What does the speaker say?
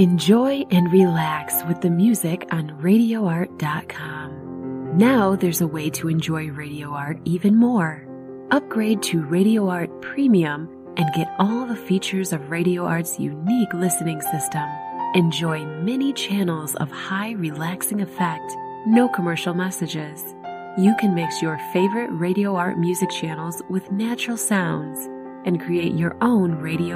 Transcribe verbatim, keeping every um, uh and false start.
Enjoy and relax with the music on radio art dot com. Now there's a way to enjoy Radio Art even more. Upgrade to Radio Art Premium and get all the features of Radio Art's unique listening system. Enjoy many channels of high relaxing effect, no commercial messages. You can mix your favorite Radio Art music channels with natural sounds and create your own radio